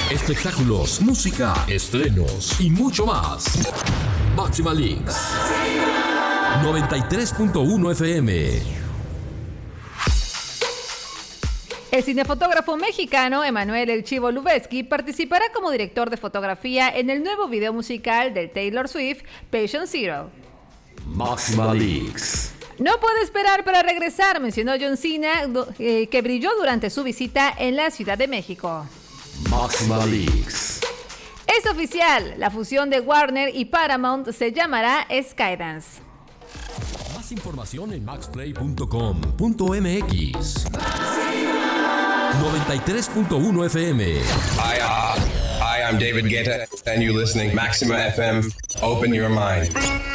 espectáculos, música, estrenos y mucho más. Máxima Leaks 93.1 FM. El cinefotógrafo mexicano Emanuel El Chivo Lubezki participará como director de fotografía en el nuevo video musical de Taylor Swift, Patient Zero. Máxima Leaks. No puede esperar para regresar, mencionó John Cena, que brilló durante su visita en la Ciudad de México. Máxima Leaks. Es oficial, la fusión de Warner y Paramount se llamará Skydance. Más información en maxplay.com.mx. 93.1 FM. Hi, I'm David Guetta, and you're listening Maxima FM. Open your mind.